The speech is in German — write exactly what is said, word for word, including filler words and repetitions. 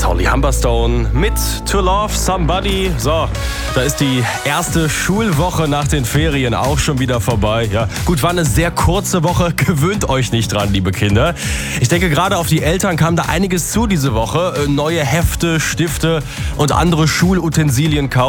Holly Humberstone mit To Love Somebody. So, da ist die erste Schulwoche nach den Ferien auch schon wieder vorbei. Ja, gut, war eine sehr kurze Woche. Gewöhnt euch nicht dran, liebe Kinder. Ich denke, gerade auf die Eltern kam da einiges zu diese Woche. Neue Hefte, Stifte und andere Schulutensilien kaufen.